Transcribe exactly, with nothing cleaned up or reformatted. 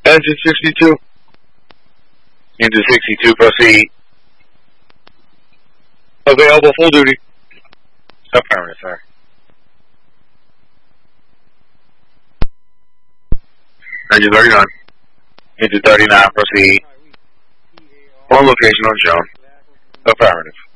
Engine sixty-two. Engine sixty-two, proceed. Available full duty. Affirmative, sir. Engine thirty-nine. Engine thirty-nine, proceed. On location on shown. Affirmative.